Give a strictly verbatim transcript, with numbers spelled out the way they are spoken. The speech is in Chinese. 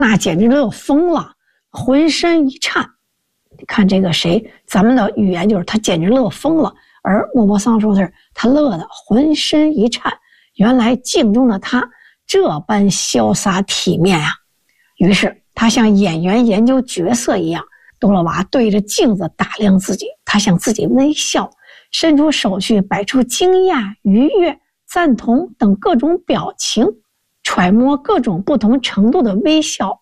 那简直乐疯了，浑身一颤。你看这个谁，咱们的语言就是他简直乐疯了，而莫泊桑说的是他乐得浑身一颤。原来镜中的他这般潇洒体面啊！于是他像演员研究角色一样，多洛娃对着镜子打量自己，他向自己微笑，伸出手去摆出惊讶、愉悦、赞同等各种表情，揣摩各种不同程度的微笑，